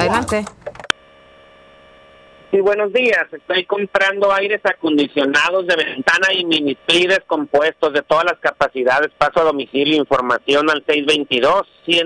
Adelante. Sí, buenos días. Estoy comprando aires acondicionados de ventana y mini splitters compuestos de todas las capacidades. Paso a domicilio, información al 622